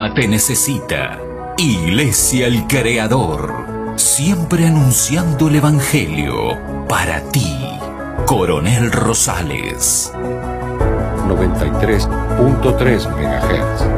alma te necesita. Iglesia El Creador, siempre anunciando el Evangelio para ti. Coronel Rosales. 93.3 MHz.